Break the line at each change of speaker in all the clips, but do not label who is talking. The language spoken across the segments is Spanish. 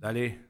Dale.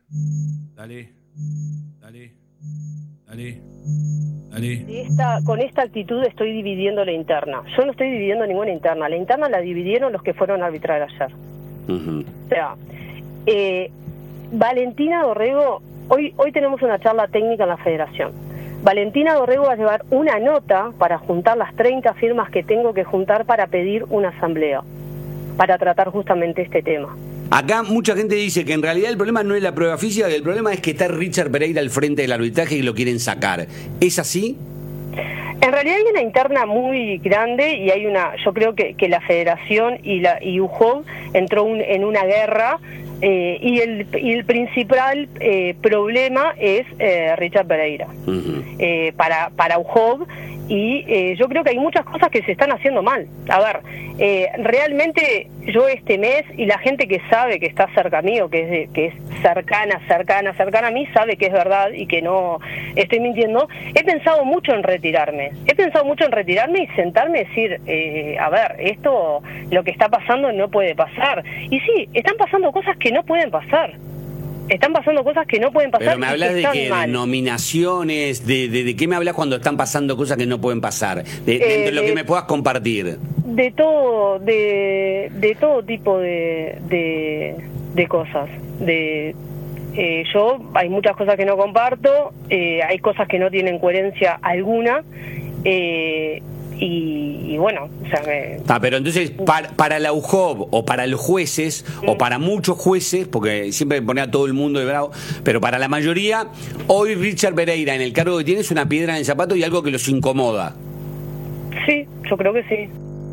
Con esta actitud estoy dividiendo la interna. Yo no estoy dividiendo ninguna interna. La interna la dividieron los que fueron a arbitrar ayer.
Uh-huh.
O sea, Valentina Dorrego, hoy tenemos una charla técnica en la federación. Valentina Dorrego va a llevar una nota para juntar las 30 firmas que tengo que juntar para pedir una asamblea, para tratar justamente este tema.
Acá mucha gente dice que en realidad el problema no es la prueba física, que el problema es que está Richard Pereira al frente del arbitraje y lo quieren sacar. ¿Es así?
En realidad hay una interna muy grande y hay yo creo que la federación y UJOB entró en una guerra y el principal problema es Richard Pereira.
Uh-huh.
Para UJOB, y yo creo que hay muchas cosas que se están haciendo mal. A ver, realmente yo este mes, y la gente que sabe que está cerca mío, que es cercana a mí, sabe que es verdad y que no estoy mintiendo. He pensado mucho en retirarme y sentarme y decir, a ver, esto, lo que está pasando no puede pasar. Y sí, están pasando cosas que no pueden pasar.
Pero me hablas de que de nominaciones, de qué me hablas cuando están pasando cosas que no pueden pasar, de lo que me puedas compartir.
De todo tipo de cosas. Yo hay muchas cosas que no comparto, hay cosas que no tienen coherencia alguna. Y bueno, o sea
pero entonces para la UJOB o para los jueces o para muchos jueces, porque siempre pone a todo el mundo de bravo, pero para la mayoría, hoy Richard Pereira en el cargo que tiene es una piedra en el zapato y algo que los incomoda.
Sí, yo creo que sí.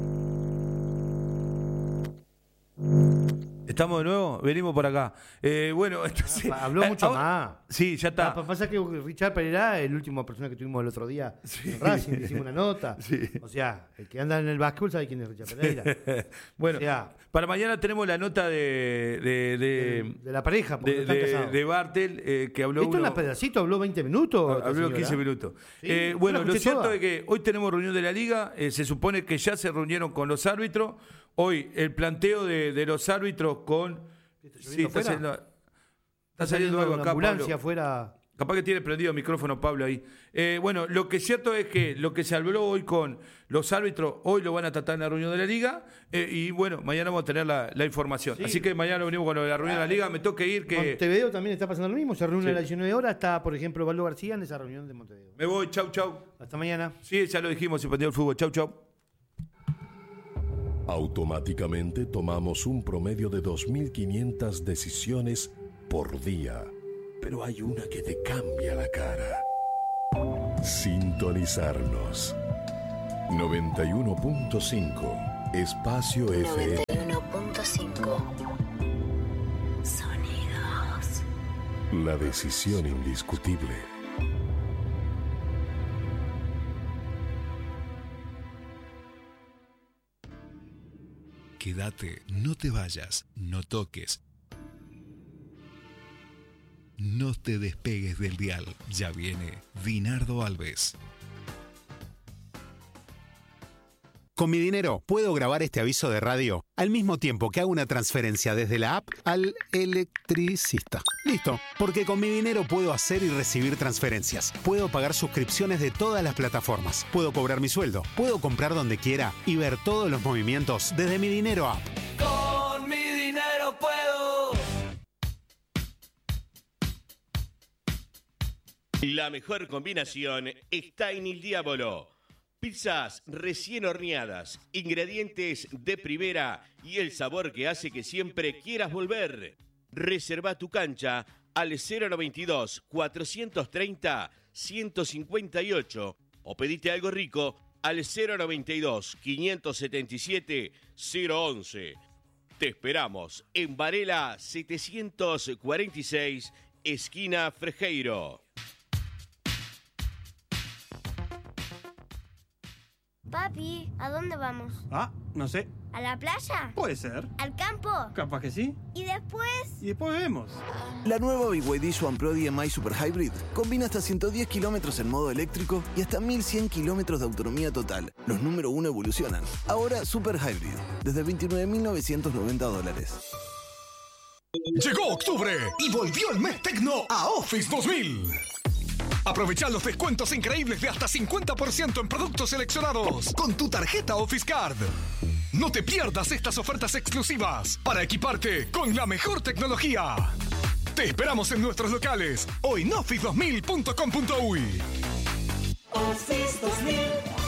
¿Estamos de nuevo? Venimos por acá. Bueno, entonces...
Habló mucho más.
Sí, ya está.
Pasa que Richard Pereira es la última persona que tuvimos el otro día en Racing, hicimos una nota.
Sí.
O sea, el que anda en el básquetbol sabe quién es Richard Pereira.
Bueno,
o sea,
para mañana tenemos la nota
de la pareja, porque están casados.
De Bartel, que habló...
¿Esto en la pedacito habló 20 minutos?
Habló 15 minutos.
Sí,
bueno, lo cierto es que hoy tenemos reunión de la Liga, se supone que ya se reunieron con los árbitros. Hoy el planteo de los árbitros con...
Sí, está saliendo
algo acá,
ambulancia
Pablo.
afuera.
Capaz que tiene prendido el micrófono Pablo ahí. Bueno, lo que es cierto es que lo que se habló hoy con los árbitros, hoy lo van a tratar en la reunión de la Liga, y bueno, mañana vamos a tener la información. Sí. Así que mañana venimos con la reunión de la Liga, me toca ir que...
Montevideo también está pasando lo mismo, se reúne a las 19 horas, está por ejemplo Valdo García en esa reunión de Montevideo.
Me voy, chau.
Hasta mañana.
Sí, ya lo dijimos, se prendió el fútbol, chau.
Automáticamente tomamos un promedio de 2.500 decisiones por día. Pero hay una que te cambia la cara. Sintonizarnos. 91.5 Espacio FM.
91.5 Sonidos.
La decisión indiscutible.
Quédate, no te vayas, no toques. No te despegues del dial. Ya viene Dinardo Alves.
Con mi dinero puedo grabar este aviso de radio al mismo tiempo que hago una transferencia desde la app al electricista. Listo, porque con mi dinero puedo hacer y recibir transferencias. Puedo pagar suscripciones de todas las plataformas. Puedo cobrar mi sueldo. Puedo comprar donde quiera y ver todos los movimientos desde mi dinero app.
Con mi dinero puedo.
La mejor combinación está en Il Diavolo. Pizzas recién horneadas, ingredientes de primera y el sabor que hace que siempre quieras volver. Reserva tu cancha al 092-430-158 o pedite algo rico al 092-577-011. Te esperamos en Varela 746, esquina Frejeiro.
Papi, ¿a dónde vamos?
No sé.
¿A la playa?
Puede ser.
¿Al campo?
Capaz que sí.
¿Y después?
Y después vemos.
La nueva BYD Swan Pro DMI Super Hybrid combina hasta 110 kilómetros en modo eléctrico y hasta 1100 kilómetros de autonomía total. Los número 1 evolucionan. Ahora Super Hybrid, desde $29.990.
Llegó octubre y volvió el mes tecno a Office 2000. Aprovecha los descuentos increíbles de hasta 50% en productos seleccionados con tu tarjeta Office Card. No te pierdas estas ofertas exclusivas para equiparte con la mejor tecnología. Te esperamos en nuestros locales o en office2000.com.uy.
Office 2000.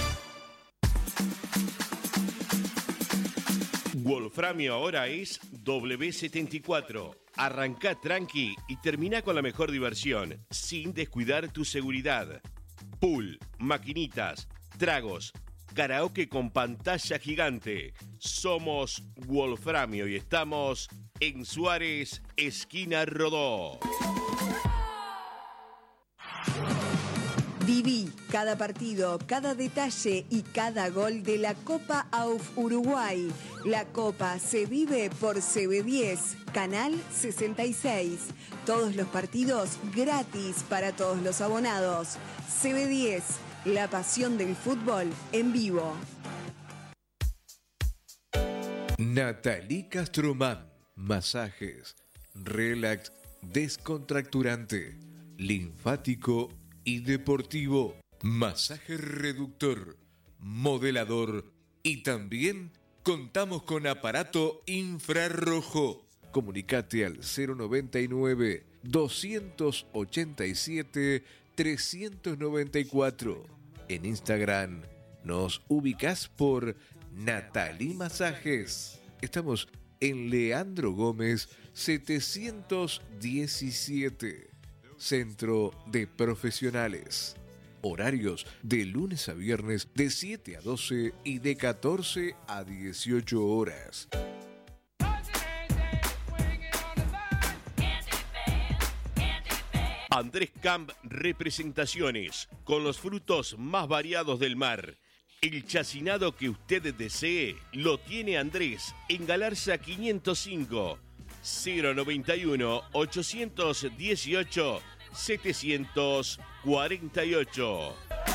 Wolframio ahora es W74. Arrancá tranqui y termina con la mejor diversión, sin descuidar tu seguridad. Pool, maquinitas, tragos, karaoke con pantalla gigante. Somos Wolframio y estamos en Suárez, esquina Rodó.
Viví cada partido, cada detalle y cada gol de la Copa AUF Uruguay. La Copa se vive por CB10, Canal 66. Todos los partidos gratis para todos los abonados. CB10, la pasión del fútbol en vivo.
Nathalie Castromán. Masajes, relax, descontracturante, linfático y deportivo, masaje reductor, modelador y también contamos con aparato infrarrojo. Comunicate al 099 287 394. En Instagram nos ubicás por Nathalie Masajes. Estamos en Leandro Gómez 717. Centro de Profesionales. Horarios de lunes a viernes de 7 a 12 y de 14 a 18 horas.
Andrés Camp Representaciones, con los frutos más variados del mar. El chacinado que usted desee lo tiene Andrés en Galarza 505. 091 818 748.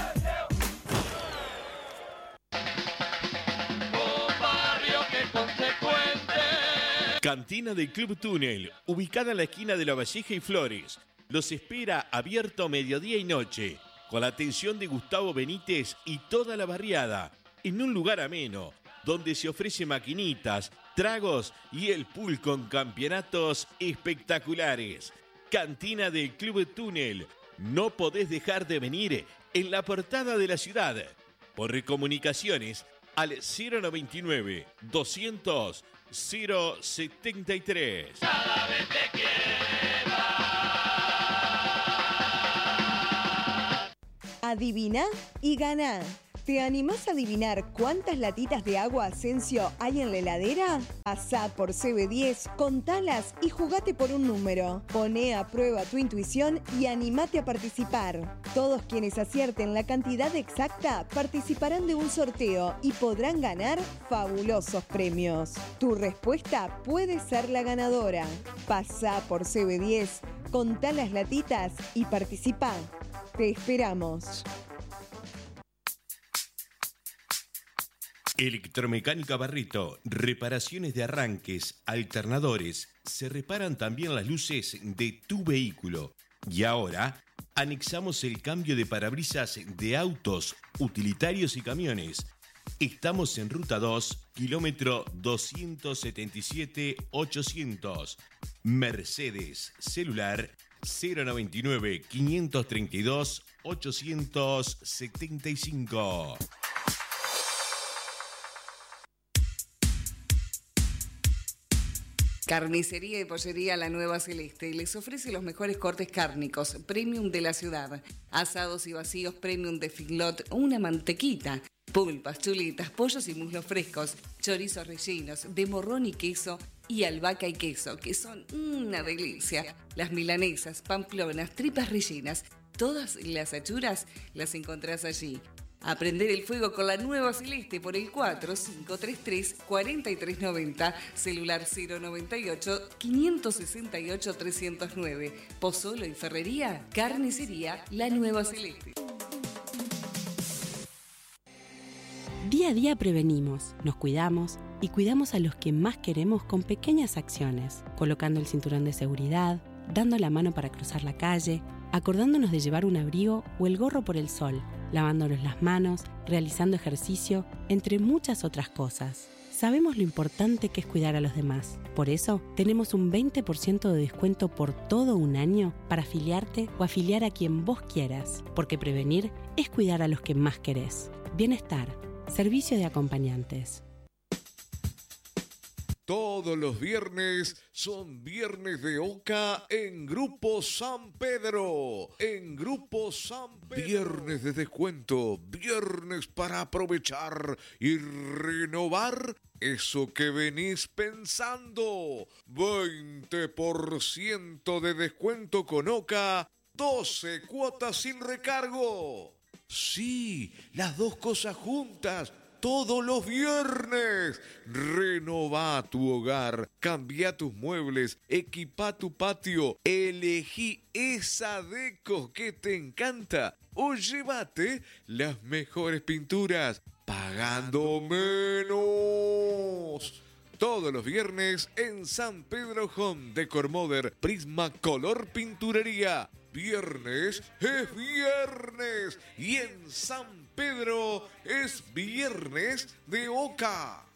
Cantina del Club Túnel, ubicada en la esquina de La Valleja y Flores. Los espera abierto mediodía y noche, con la atención de Gustavo Benítez y toda la barriada, en un lugar ameno, donde se ofrece maquinitas, tragos y el pool con campeonatos espectaculares. Cantina del Club Túnel. No podés dejar de venir en la portada de la ciudad. Por comunicaciones al 099 200 073.
Cada vez te quiero.
Adivina y gana. ¿Te animás a adivinar cuántas latitas de agua Asensio hay en la heladera? Pasá por CB10, contalas y jugate por un número. Poné a prueba tu intuición y animate a participar. Todos quienes acierten la cantidad exacta participarán de un sorteo y podrán ganar fabulosos premios. Tu respuesta puede ser la ganadora. Pasá por CB10, contá las latitas y participá. Te esperamos.
Electromecánica Barreto, reparaciones de arranques, alternadores, se reparan también las luces de tu vehículo. Y ahora, anexamos el cambio de parabrisas de autos, utilitarios y camiones. Estamos en Ruta 2, kilómetro 277-800. Mercedes, celular 099 532 875.
Carnicería y Pollería La Nueva Celeste les ofrece los mejores cortes cárnicos premium de la ciudad. Asados y vacíos premium de Figlot, una mantequita. Pulpas, chuletas, pollos y muslos frescos. Chorizos rellenos de morrón y queso y albahaca y queso, que son una delicia. Las milanesas, pamplonas, tripas rellenas. Todas las achuras las encontrás allí. Aprender el fuego con La Nueva Celeste por el 4533-4390, celular 098-568-309. Pozzolo y Ferrería, Carnicería La Nueva Celeste.
Día a día prevenimos, nos cuidamos y cuidamos a los que más queremos con pequeñas acciones, colocando el cinturón de seguridad, dando la mano para cruzar la calle, acordándonos de llevar un abrigo o el gorro por el sol, lavándonos las manos, realizando ejercicio, entre muchas otras cosas. Sabemos lo importante que es cuidar a los demás. Por eso, tenemos un 20% de descuento por todo un año para afiliarte o afiliar a quien vos quieras, porque prevenir es cuidar a los que más querés. Bienestar, servicio de acompañantes.
Todos los viernes son viernes de Oca en Grupo San Pedro. En Grupo San Pedro. Viernes de descuento, viernes para aprovechar y renovar eso que venís pensando. 20% de descuento con Oca, 12 cuotas sin recargo. Sí, las dos cosas juntas. Todos los viernes. Renová tu hogar, cambia tus muebles, equipa tu patio, elegí esa deco que te encanta o llévate las mejores pinturas pagando menos. Todos los viernes en San Pedro Home Decor Modern, Prisma Color Pinturería. Viernes es viernes y en San Pedro es viernes de Oca.